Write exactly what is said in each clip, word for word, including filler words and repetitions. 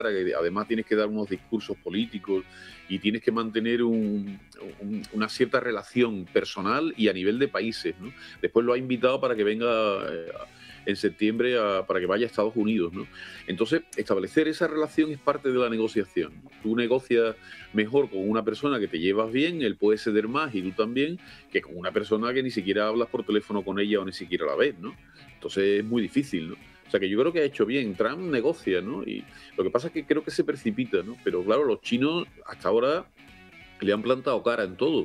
que además tienes que dar unos discursos políticos y tienes que mantener un, un, una cierta relación personal y a nivel de países, ¿no? Después lo ha invitado para que venga eh, en septiembre a, para que vaya a Estados Unidos, ¿no? Entonces, establecer esa relación es parte de la negociación. Tú negocias mejor con una persona que te llevas bien, él puede ceder más y tú también, que con una persona que ni siquiera hablas por teléfono con ella o ni siquiera la ves, ¿no? Entonces es muy difícil, ¿no? O sea que yo creo que ha hecho bien. Trump negocia, ¿no? Y lo que pasa es que creo que se precipita, ¿no? Pero claro, los chinos hasta ahora le han plantado cara en todo.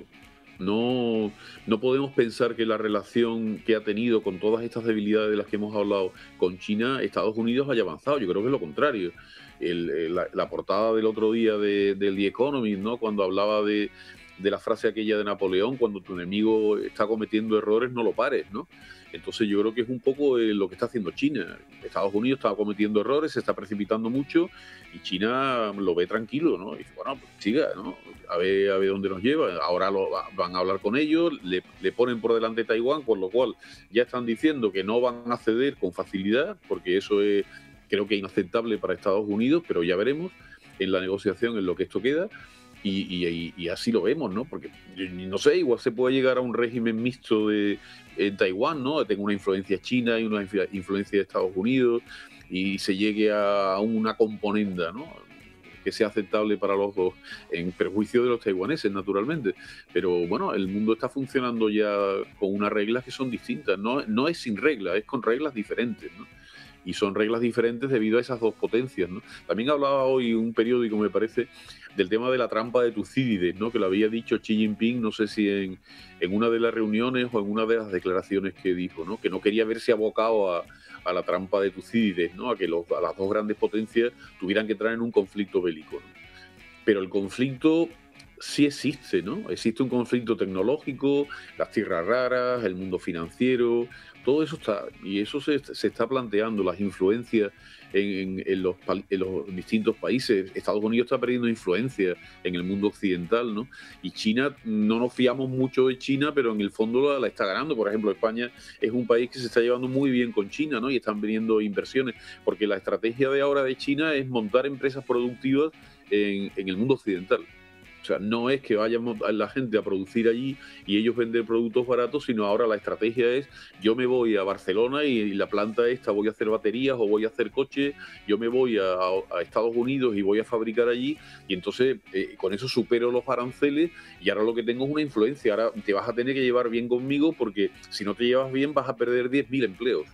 No, no podemos pensar que la relación que ha tenido con todas estas debilidades de las que hemos hablado con China, Estados Unidos haya avanzado. Yo creo que es lo contrario. El, el, la, la portada del otro día de, del The Economist, ¿no? Cuando hablaba de, de la frase aquella de Napoleón, cuando tu enemigo está cometiendo errores, no lo pares, ¿no? Entonces yo creo que es un poco eh, lo que está haciendo China. Estados Unidos está cometiendo errores, se está precipitando mucho y China lo ve tranquilo, ¿no? Y dice, bueno, pues siga, ¿no? A ver, a ver dónde nos lleva. Ahora lo, van a hablar con ellos, le, le ponen por delante Taiwán, con lo cual ya están diciendo que no van a ceder con facilidad, porque eso es, creo que inaceptable para Estados Unidos, pero ya veremos en la negociación en lo que esto queda. Y, y, y así lo vemos, ¿no? Porque, no sé, igual se puede llegar a un régimen mixto de, en Taiwán, ¿no? Tengo una influencia china y una influencia de Estados Unidos y se llegue a una componenda, ¿no? Que sea aceptable para los dos, en perjuicio de los taiwaneses, naturalmente. Pero, bueno, el mundo está funcionando ya con unas reglas que son distintas. No, no es sin reglas, es con reglas diferentes, ¿no? Y son reglas diferentes debido a esas dos potencias, ¿no? También hablaba hoy un periódico, me parece, del tema de la trampa de Tucídides, ¿no? Que lo había dicho Xi Jinping, no sé si en, en una de las reuniones o en una de las declaraciones que dijo, ¿no? Que no quería verse abocado a, a la trampa de Tucídides, ¿no? A que los, a las dos grandes potencias tuvieran que entrar en un conflicto bélico, ¿no? Pero el conflicto sí existe, ¿no? Existe un conflicto tecnológico, las tierras raras, el mundo financiero, todo eso está, y eso se, se está planteando, las influencias en, en, en, los, en los distintos países. Estados Unidos está perdiendo influencia en el mundo occidental, ¿no? Y China, no nos fiamos mucho de China, pero en el fondo la, la está ganando. Por ejemplo, España es un país que se está llevando muy bien con China, ¿no? Y están viniendo inversiones, porque la estrategia de ahora de China es montar empresas productivas en, en el mundo occidental. O sea, no es que vaya la gente a producir allí y ellos vender productos baratos, sino ahora la estrategia es, yo me voy a Barcelona y la planta esta voy a hacer baterías o voy a hacer coches, yo me voy a, a Estados Unidos y voy a fabricar allí, y entonces eh, con eso supero los aranceles y ahora lo que tengo es una influencia. Ahora te vas a tener que llevar bien conmigo, porque si no te llevas bien vas a perder diez mil empleos.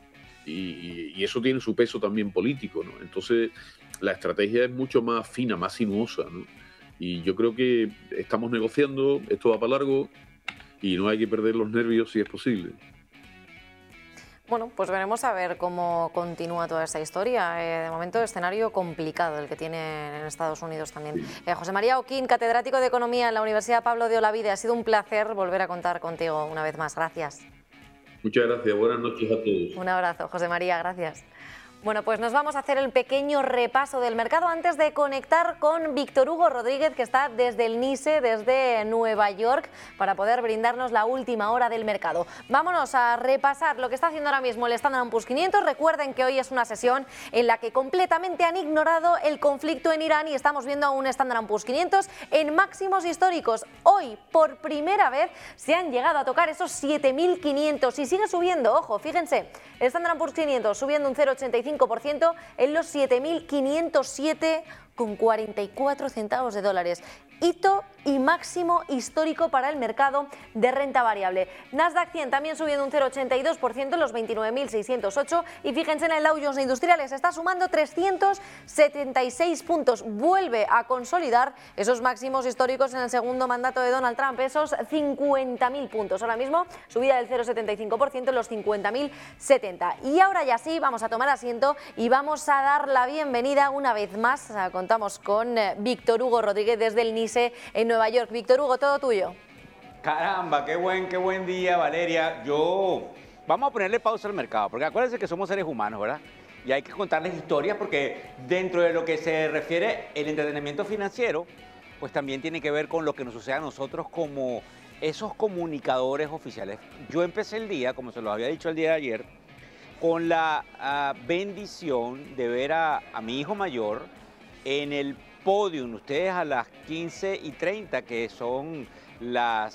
Y, y eso tiene su peso también político, ¿no? Entonces la estrategia es mucho más fina, más sinuosa, ¿no? Y yo creo que estamos negociando, esto va para largo y no hay que perder los nervios si es posible. Bueno, pues veremos a ver cómo continúa toda esta historia. Eh, de momento, escenario complicado el que tiene en Estados Unidos también. Eh, José María Oquín, catedrático de Economía en la Universidad Pablo de Olavide, ha sido un placer volver a contar contigo una vez más. Gracias. Muchas gracias, buenas noches a todos. Un abrazo, José María, gracias. Bueno, pues nos vamos a hacer el pequeño repaso del mercado antes de conectar con Víctor Hugo Rodríguez, que está desde el NISE, desde Nueva York, para poder brindarnos la última hora del mercado. Vámonos a repasar lo que está haciendo ahora mismo el Standard and Poor's quinientos. Recuerden que hoy es una sesión en la que completamente han ignorado el conflicto en Irán y estamos viendo a un Standard and Poor's quinientos en máximos históricos. Hoy, por primera vez, se han llegado a tocar esos siete mil quinientos y sigue subiendo. Ojo, fíjense, el Standard and Poor's quinientos subiendo un cero coma ochenta y cinco por ciento en los siete mil quinientos siete con cuarenta y cuatro centavos de dólares. Hito y máximo histórico para el mercado de renta variable. Nasdaq cien también subiendo un cero coma ochenta y dos por ciento en los veintinueve mil seiscientos ocho, y fíjense en el Dow Jones Industriales, está sumando trescientos setenta y seis puntos, vuelve a consolidar esos máximos históricos en el segundo mandato de Donald Trump, esos cincuenta mil puntos. Ahora mismo subida del cero coma setenta y cinco por ciento en los cincuenta mil setenta. Y ahora ya sí, vamos a tomar asiento y vamos a dar la bienvenida una vez más. Contamos con Víctor Hugo Rodríguez desde el NISE en Nueva York. Víctor Hugo, todo tuyo. Caramba, qué buen, qué buen día, Valeria. Yo, vamos a ponerle pausa al mercado, porque acuérdense que somos seres humanos, ¿verdad? Y hay que contarles historias, porque dentro de lo que se refiere el entretenimiento financiero, pues también tiene que ver con lo que nos sucede a nosotros como esos comunicadores oficiales. Yo empecé el día, como se lo había dicho el día de ayer, con la uh, bendición de ver a, a mi hijo mayor en el podium, ustedes a las quince y treinta, que son las